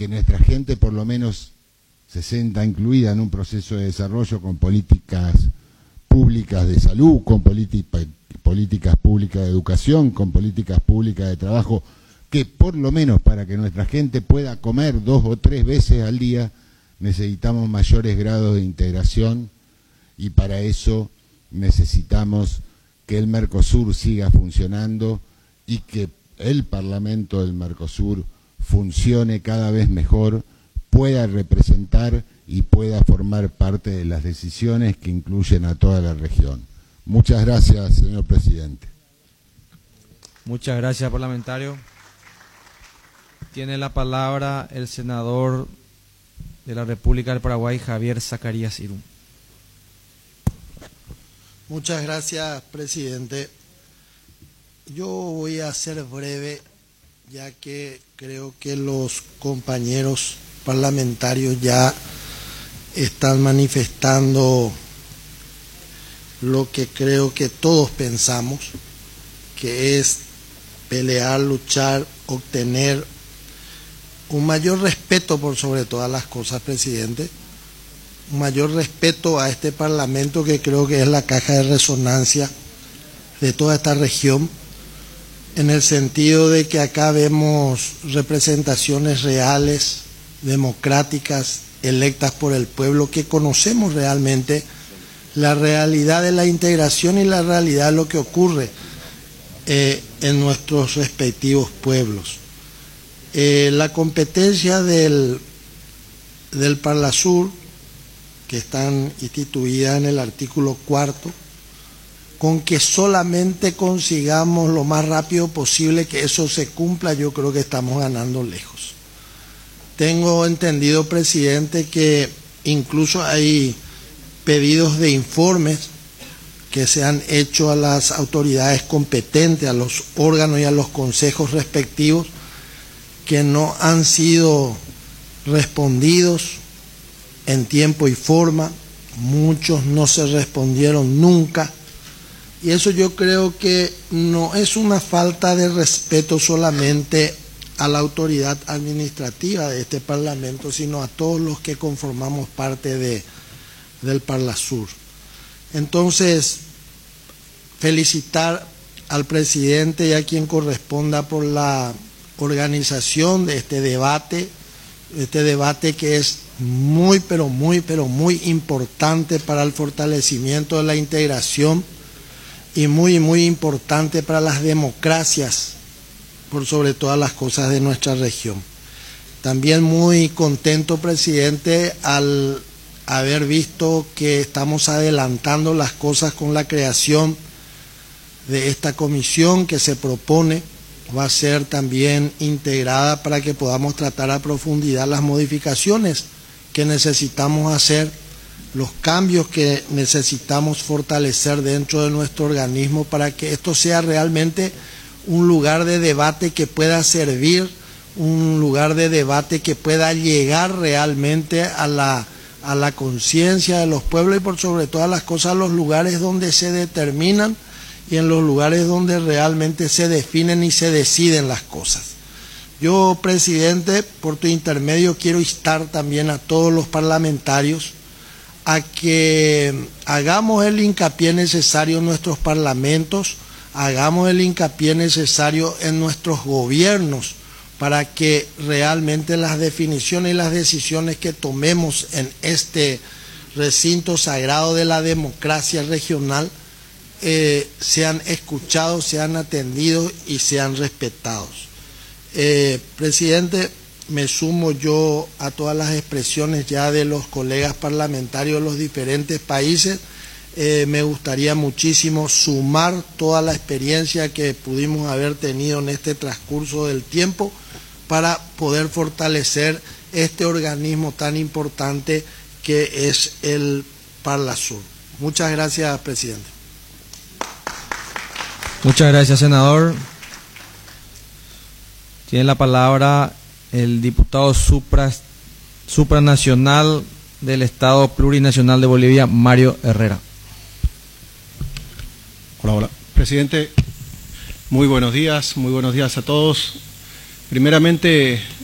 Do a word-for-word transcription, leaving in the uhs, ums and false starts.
que nuestra gente por lo menos se sienta incluida en un proceso de desarrollo con políticas públicas de salud, con políticas públicas de educación, con políticas públicas de trabajo, que por lo menos para que nuestra gente pueda comer dos o tres veces al día, necesitamos mayores grados de integración, y para eso necesitamos que el Mercosur siga funcionando y que el Parlamento del Mercosur funcione cada vez mejor, pueda representar y pueda formar parte de las decisiones que incluyen a toda la región. Muchas gracias, señor presidente. Muchas gracias, parlamentario. Tiene la palabra el senador de la República del Paraguay, Javier Zacarías Irún. Muchas gracias, presidente. Yo voy a ser breve, ya que creo que los compañeros parlamentarios ya están manifestando lo que creo que todos pensamos, que es pelear, luchar, obtener un mayor respeto por sobre todas las cosas, presidente, un mayor respeto a este Parlamento, que creo que es la caja de resonancia de toda esta región, en el sentido de que acá vemos representaciones reales, democráticas, electas por el pueblo, que conocemos realmente la realidad de la integración y la realidad de lo que ocurre eh, en nuestros respectivos pueblos. Eh, la competencia del, del Parlasur, que están instituidas en el artículo cuarto, con que solamente consigamos lo más rápido posible que eso se cumpla, yo creo que estamos ganando lejos. Tengo entendido, presidente, que incluso hay pedidos de informes que se han hecho a las autoridades competentes, a los órganos y a los consejos respectivos, que no han sido respondidos en tiempo y forma. Muchos no se respondieron nunca. Y eso yo creo que no es una falta de respeto solamente a la autoridad administrativa de este Parlamento, sino a todos los que conformamos parte de, del Parlasur. Entonces, felicitar al presidente y a quien corresponda por la organización de este debate, este debate que es muy, pero muy, pero muy importante para el fortalecimiento de la integración y muy, muy importante para las democracias, por sobre todas las cosas de nuestra región. También muy contento, presidente, al haber visto que estamos adelantando las cosas con la creación de esta comisión que se propone. Va a ser también integrada para que podamos tratar a profundidad las modificaciones que necesitamos hacer, los cambios que necesitamos fortalecer dentro de nuestro organismo para que esto sea realmente un lugar de debate que pueda servir, un lugar de debate que pueda llegar realmente a la, a la conciencia de los pueblos y por sobre todas las cosas los lugares donde se determinan y en los lugares donde realmente se definen y se deciden las cosas. Yo, presidente, por tu intermedio quiero instar también a todos los parlamentarios a que hagamos el hincapié necesario en nuestros parlamentos, hagamos el hincapié necesario en nuestros gobiernos para que realmente las definiciones y las decisiones que tomemos en este recinto sagrado de la democracia regional eh, sean escuchados, sean atendidos y sean respetados. Eh, presidente, me sumo yo a todas las expresiones ya de los colegas parlamentarios de los diferentes países. Eh, me gustaría muchísimo sumar toda la experiencia que pudimos haber tenido en este transcurso del tiempo para poder fortalecer este organismo tan importante que es el Parlasur. Muchas gracias, presidente. Muchas gracias, senador. Tiene la palabra el diputado supra, supranacional del Estado Plurinacional de Bolivia, Mario Herrera. Hola, hola. Presidente, muy buenos días, muy buenos días a todos. Primeramente,